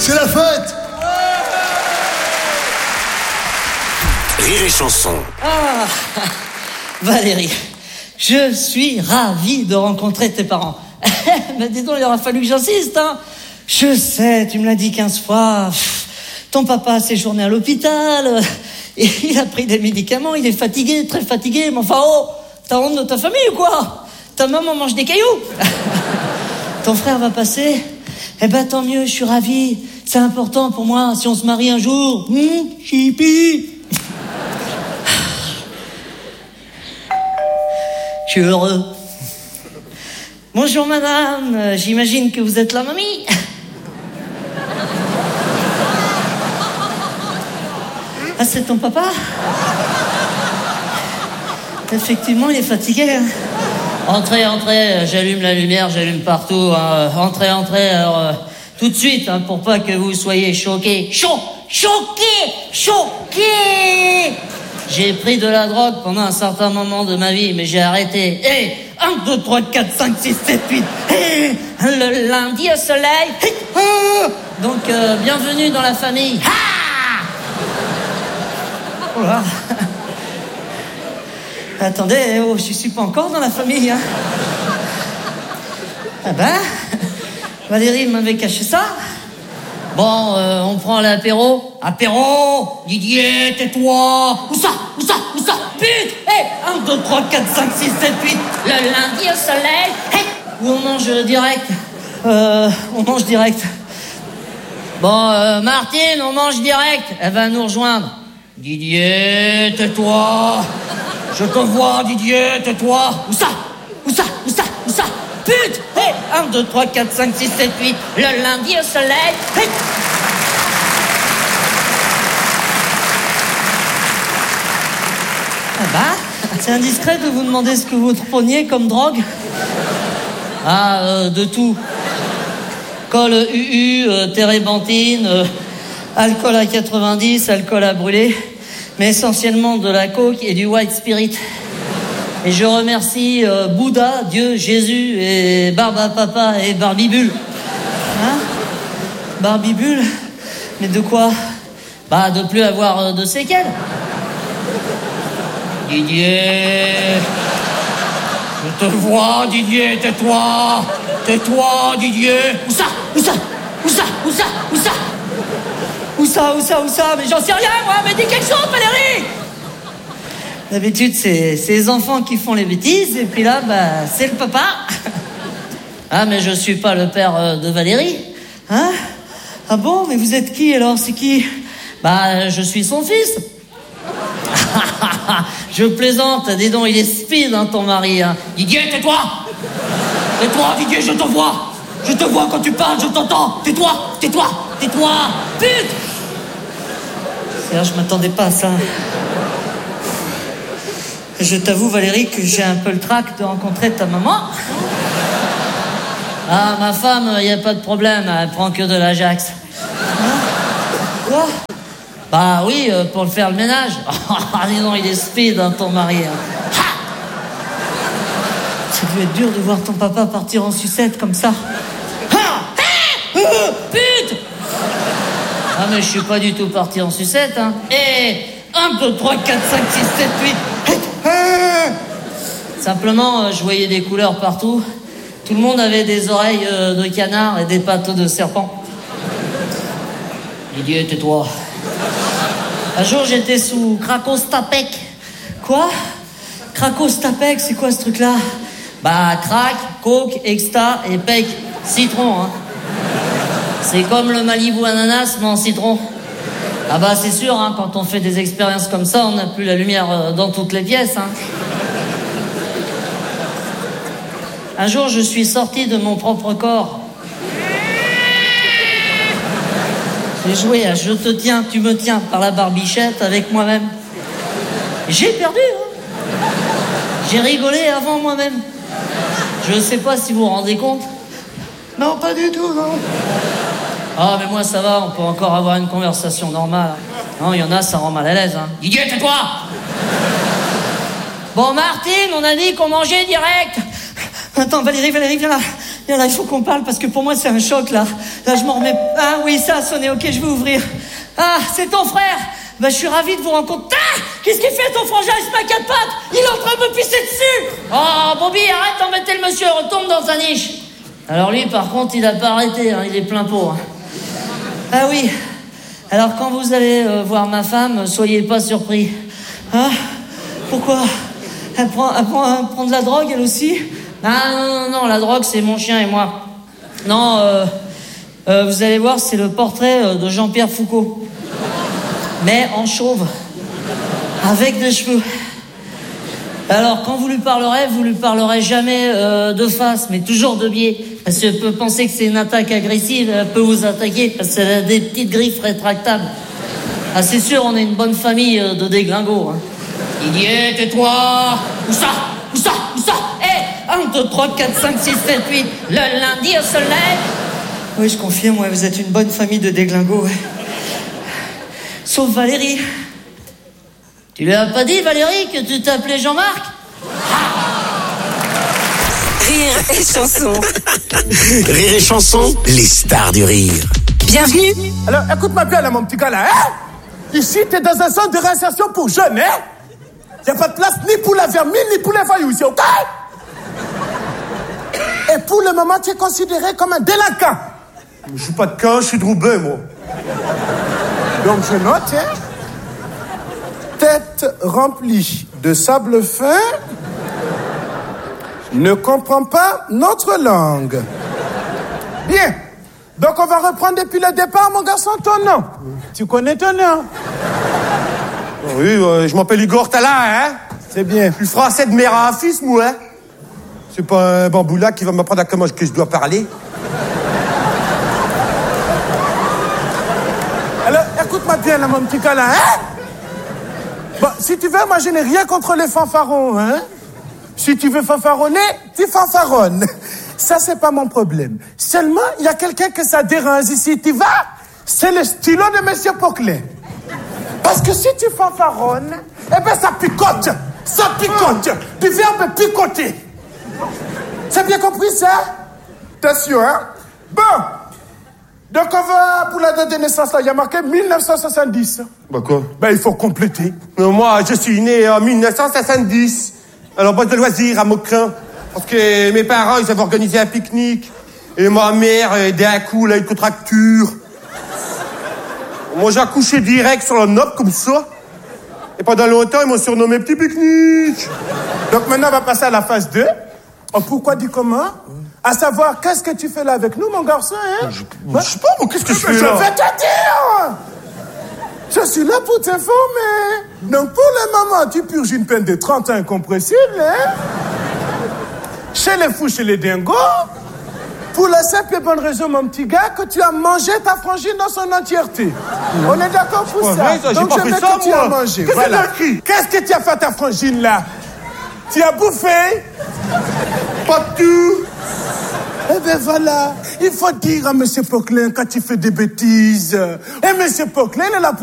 c'est la fête. Rire et chanson. Ah, Valérie, je suis ravi de rencontrer tes parents. Mais dis donc, il aura fallu que j'insiste, hein. Je sais, tu me l'as dit 15 fois. Ton papa a séjourné à l'hôpital. Il a pris des médicaments, il est fatigué, très fatigué. Mais enfin, oh, t'as honte de ta famille ou quoi? Ta maman mange des cailloux. Ton frère va passer. Eh ben, tant mieux, je suis ravi. C'est important pour moi, si on se marie un jour. Chipi. Je suis heureux. Bonjour madame, j'imagine que vous êtes la mamie. Ah, c'est ton papa? Effectivement, il est fatigué. Hein. Entrez, j'allume la lumière, j'allume partout. Hein. Entrez, alors, tout de suite, hein, pour pas que vous soyez choqués. Choqués. J'ai pris de la drogue pendant un certain moment de ma vie, mais j'ai arrêté. 1, 2, 3, 4, 5, 6, 7, 8. Le lundi au soleil. Donc, bienvenue dans la famille. Oh là. Attendez, je suis pas encore dans la famille. Hein. Ah ben, Valérie m'avait caché ça. Bon, on prend l'apéro. Apéro, Didier, tais-toi. Où ça? Pute. 1, 2, 3, 4, 5, 6, 7, 8. Le lundi au soleil. Ou on mange direct. On mange direct. Bon, Martine, on mange direct. Elle va nous rejoindre. Didier, tais-toi. Je te vois, Didier, tais-toi. Où ça? Pute. 1, 2, 3, 4, 5, 6, 7, 8. Le lundi au soleil. Ah bah, c'est indiscret de vous demander ce que vous preniez comme drogue. De tout. Col UU, térébenthine, alcool à 90, alcool à brûler, mais essentiellement de la coke et du white spirit. Et je remercie Bouddha, Dieu, Jésus et Barba Papa et Barbibule. Hein? Barbibule? Mais de quoi? Bah, de plus avoir de séquelles. Didier, je te vois, Didier, tais-toi, Didier. Où ça? Mais j'en sais rien, moi, mais dis quelque chose, Valérie. D'habitude, c'est les enfants qui font les bêtises, et puis là, bah, c'est le papa. Ah, mais je suis pas le père de Valérie. Hein? Ah bon, mais vous êtes qui, alors? C'est qui? Bah, je suis son fils. Je plaisante, dis donc, il est speed, hein, ton mari. Hein. Didier, tais-toi, Didier, je te vois quand tu parles, je t'entends. Tais-toi. Pute. C'est-à-dire, je m'attendais pas à ça. Je t'avoue, Valérie, que j'ai un peu le trac de rencontrer ta maman. Ah, ma femme, y a pas de problème, elle prend que de l'Ajax. Hein? Quoi? Bah oui, pour le faire le ménage. Dis donc, il est speed, hein, ton mari. Hein. Ça devait être dur de voir ton papa partir en sucette comme ça. Pute. Ah, mais je suis pas du tout parti en sucette, hein. 1, 2, 3, 4, 5, 6, 7, 8. Simplement, je voyais des couleurs partout. Tout le monde avait des oreilles de canard et des pattes de serpent. Didier, tais-toi. Un jour, j'étais sous Krakostapek. Quoi? Krakostapek, c'est quoi ce truc-là? Bah, crack, coke, exta et pec. Citron, hein. C'est comme le Malibu ananas, mais en citron. Ah bah, c'est sûr, hein, quand on fait des expériences comme ça, on n'a plus la lumière dans toutes les pièces, hein. Un jour, je suis sorti de mon propre corps. J'ai joué à Je te tiens, tu me tiens par la barbichette avec moi-même. J'ai perdu, hein. J'ai rigolé avant moi-même. Je ne sais pas si vous vous rendez compte. Non, pas du tout, non. Ah, mais moi, ça va, on peut encore avoir une conversation normale. Non, il y en a, ça rend mal à l'aise, hein. Didier, tais-toi. Bon, Martine, on a dit qu'on mangeait direct. Attends, Valérie, viens là. Bien là, il faut qu'on parle parce que pour moi, c'est un choc, là. Là, je m'en remets... Ah oui, ça a sonné, ok, je vais ouvrir. Ah, c'est ton frère. Bah, je suis ravi de vous rencontrer. Ah, qu'est-ce qu'il fait, ton frangin? Il se met à quatre pattes. Il est en train de me pisser dessus. Oh, Bobby, arrête d'embêter le monsieur, retourne dans sa niche. Alors lui, par contre, il a pas arrêté, hein, il est plein pot. Hein. Ah oui. Alors, quand vous allez voir ma femme, soyez pas surpris. Hein? Pourquoi? Elle prend de la drogue, elle aussi? Ah, non, la drogue, c'est mon chien et moi. Non, vous allez voir, c'est le portrait de Jean-Pierre Foucault. Mais en chauve. Avec des cheveux. Alors, quand vous lui parlerez jamais de face, mais toujours de biais. Parce qu'elle peut penser que c'est une attaque agressive, elle peut vous attaquer parce qu'elle a des petites griffes rétractables. Ah, c'est sûr, on est une bonne famille de déglingos. Hein. Didier, tais-toi. Où ça? Eh, 1, 2, 3, 4, 5, 6, 7, 8. Le lundi au soleil. Oui, je confirme, ouais, vous êtes une bonne famille de déglingos, ouais. Sauf Valérie. Tu lui as pas dit, Valérie, que tu t'appelais Jean-Marc? Rire et chanson. Rire et chanson, les stars du rire. Bienvenue. Alors, écoute-moi bien, là, mon petit gars, là, hein? Ici, t'es dans un centre de réinsertion pour jeunes, hein? Y'a pas de place ni pour la vermine, ni pour les voyous ici, ok? Et pour le moment, tu es considéré comme un délinquant. Je suis pas de Caen, je suis de Roubaix, moi. Donc, je note, hein? Tête remplie de sable fin, ne comprend pas notre langue. Bien. Donc, on va reprendre depuis le départ, mon garçon, ton nom. Tu connais ton nom? Oui, je m'appelle Igor Tala, hein? C'est bien. Je suis français de mère à fils, moi, hein? C'est pas un bamboula qui va m'apprendre à comment que je dois parler. Alors, écoute-moi bien, là, mon petit gars, là, hein? Bon, si tu veux, moi, je n'ai rien contre les fanfarons, hein? Si tu veux fanfaronner, tu fanfaronnes. Ça, c'est pas mon problème. Seulement, il y a quelqu'un que ça dérange ici. Tu vas? C'est le stylo de Monsieur Poquelin. Parce que si tu fanfaronnes, eh ben, ça picote. Ça picote. Du verbe picoter. C'est bien compris, ça? T'es sûr, hein? Bon. Donc, on va, pour la date de naissance, là, il y a marqué 1970. Bah quoi? Ben, il faut compléter. Non, moi, je suis né en 1970. Alors, boîte de loisirs à Maucrin. Parce que mes parents, ils avaient organisé un pique-nique. Et ma mère, d'un coup, elle a eu une contracture. Moi, j'ai accouché direct sur la nope, comme ça. Et pendant longtemps, ils m'ont surnommé Petit Pique-nique. Donc, maintenant, on va passer à la phase 2. Oh, pourquoi dit comment? À savoir, qu'est-ce que tu fais là avec nous, mon garçon, hein? Je sais pas, moi, qu'est-ce que je fais Je là? vais te dire! Je suis là pour t'informer. Donc, pour le moment, tu purges une peine de 30 ans incompressible, hein? Chez les fous, chez les dingos. Pour la simple et bonne raison, mon petit gars, que tu as mangé ta frangine dans son entièreté. On est d'accord pour ça? Vrai, ça, donc, j'ai pas je fait veux ça, que tu moi. as mangé. Qu'est-ce Voilà. que t'as écrit? Qu'est-ce que tu as fait à ta frangine, là? Tu as bouffé? Pas tout. Eh ben voilà, il faut dire à M. Poquelin quand tu fais des bêtises. Et M. Poquelin, il est là pour